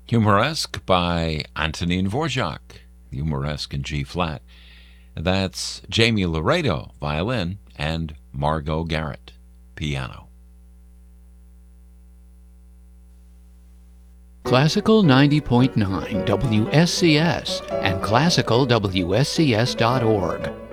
Humoresque by Antonin Dvorak, Humoresque in G-flat. That's Jamie Laredo, violin, and Margot Garrett, piano. Classical 90.9 WSCS and classicalwscs.org.